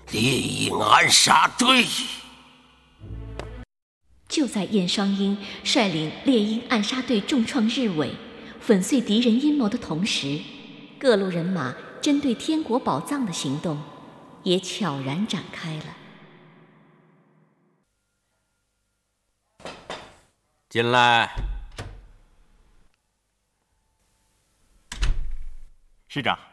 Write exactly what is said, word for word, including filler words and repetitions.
猎鹰暗杀队。 就在燕双鹰率领猎鹰暗杀队重创日伪，粉碎敌人阴谋的同时，各路人马针对天国宝藏的行动也悄然展开了。 进来。 师长。